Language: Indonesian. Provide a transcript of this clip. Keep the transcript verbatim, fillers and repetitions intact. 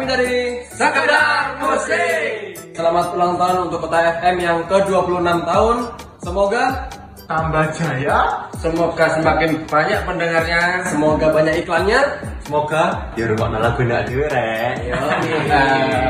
Kami dari Sekedar Musik. Selamat ulang tahun untuk Kota F M yang ke dua puluh enam tahun. Semoga tambah jaya. Semoga semakin banyak pendengarnya. Semoga banyak iklannya. Semoga ya rumah lagu nak dhewe rek. Yo.